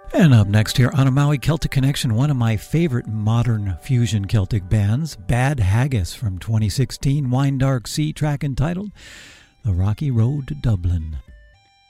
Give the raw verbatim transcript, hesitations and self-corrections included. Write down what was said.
And up next here on a Maui Celtic Connection, one of my favorite modern fusion Celtic bands, Bad Haggis from twenty sixteen, Wine Dark Sea, track entitled The Rocky Road to Dublin.